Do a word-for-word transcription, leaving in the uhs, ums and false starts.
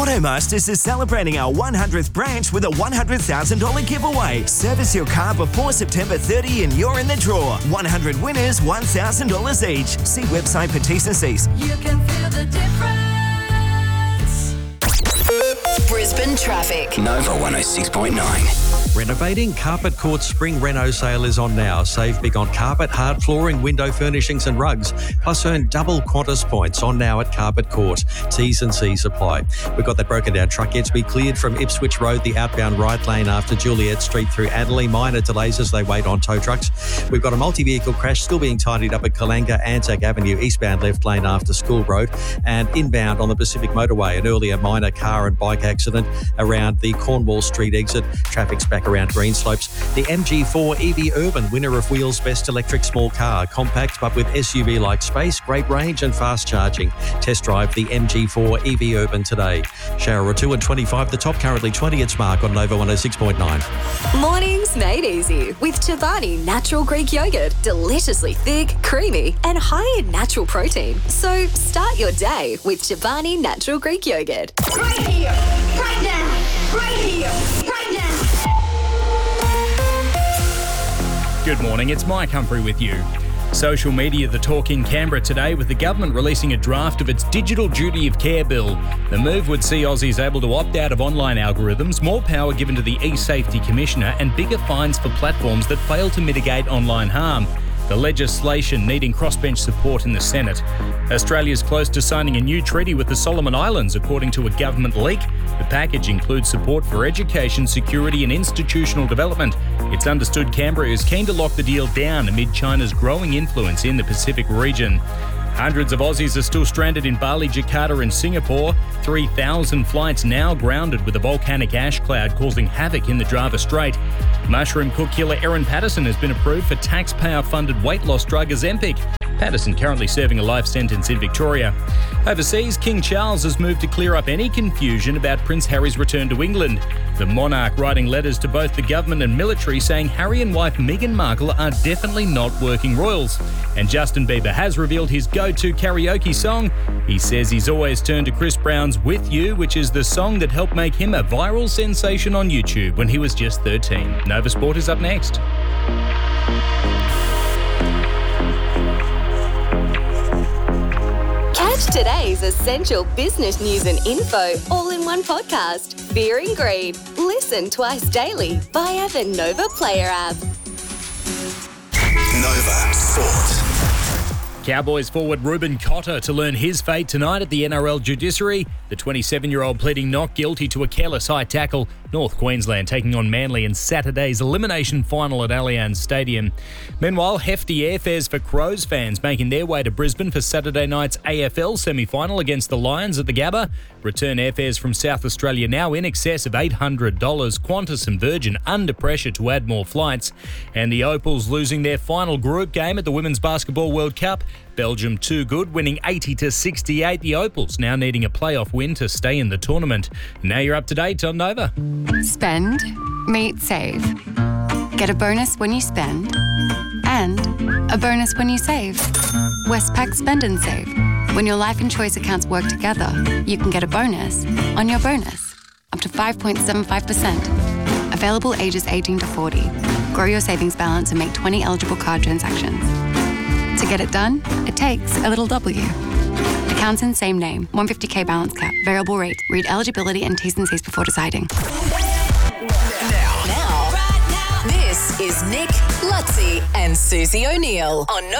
Automasters is celebrating our one hundredth branch with a one hundred thousand dollars giveaway. Service your car before September thirtieth and you're in the draw. one hundred winners, one thousand dollars each. See website for T's and C's. You can feel the difference. Brisbane traffic. Nova one oh six point nine. Renovating? Carpet Court's Spring Reno sale is on now. Save big on carpet, hard flooring, window furnishings and rugs. Plus earn double Qantas points on now at Carpet Court. T's and C's apply. We've got that broken down truck yet to be cleared from Ipswich Road, the outbound right lane after Juliet Street through Adelaide. Minor delays as they wait on tow trucks. We've got a multi-vehicle crash still being tidied up at Kalanga, Anzac Avenue, eastbound left lane after School Road, and inbound on the Pacific Motorway. An earlier minor car and bike accident around the Cornwall Street exit. Traffic's back around Greenslopes. The M G four E V Urban, winner of Wheels Best Electric Small Car. Compact but with S U V-like space, great range and fast charging. Test drive the M G four E V Urban today. Shower or two and twenty-five, the top currently twenty at Mark on Nova one oh six point nine. Mornings made easy with Chobani Natural Greek Yogurt. Deliciously thick, creamy and high in natural protein. So start your day with Chobani Natural Greek Yogurt. Right here, right now, right here, right now. Good morning, it's Mike Humphrey with you. Social media the talk in Canberra today with the government releasing a draft of its Digital Duty of Care bill. The move would see Aussies able to opt out of online algorithms, more power given to the e-Safety Commissioner and bigger fines for platforms that fail to mitigate online harm. The legislation needing crossbench support in the Senate. Australia's close to signing a new treaty with the Solomon Islands, according to a government leak. The package includes support for education, security and institutional development. It's understood Canberra is keen to lock the deal down amid China's growing influence in the Pacific region. Hundreds of Aussies are still stranded in Bali, Jakarta and Singapore. three thousand flights now grounded with a volcanic ash cloud causing havoc in the Java Strait. Mushroom cook killer Erin Patterson has been approved for taxpayer-funded weight loss drug Ozempic. Patterson currently serving a life sentence in Victoria. Overseas, King Charles has moved to clear up any confusion about Prince Harry's return to England. The monarch writing letters to both the government and military saying Harry and wife Meghan Markle are definitely not working royals. And Justin Bieber has revealed his go-to karaoke song. He says he's always turned to Chris Brown's With You, which is the song that helped make him a viral sensation on YouTube when he was just thirteen. Nova Sport is up next. Catch today's essential business news and info all in one podcast. Fear and Greed. Listen twice daily via the Nova Player app. Nova Sport. Cowboys forward Ruben Cotter to learn his fate tonight at the N R L Judiciary. The twenty-seven-year-old pleading not guilty to a careless high tackle. North Queensland taking on Manly in Saturday's elimination final at Allianz Stadium. Meanwhile, hefty airfares for Crows fans making their way to Brisbane for Saturday night's A F L semi-final against the Lions at the Gabba. Return airfares from South Australia now in excess of eight hundred dollars. Qantas and Virgin under pressure to add more flights. And the Opals losing their final group game at the Women's Basketball World Cup. Belgium too good, winning eighty to sixty-eight. The Opals now needing a playoff win to stay in the tournament. Now you're up to date on Nova. Spend, meet, save. Get a bonus when you spend and a bonus when you save. Westpac Spend and Save. When your life and choice accounts work together, you can get a bonus on your bonus, up to five point seven five percent. Available ages eighteen to forty. Grow your savings balance and make twenty eligible card transactions. To get it done, it takes a little W. Accounts in same name, one hundred fifty K balance cap, variable rate. Read eligibility and T's and C's before deciding. Now, right now, this is Nick, Lutzi and Susie O'Neill on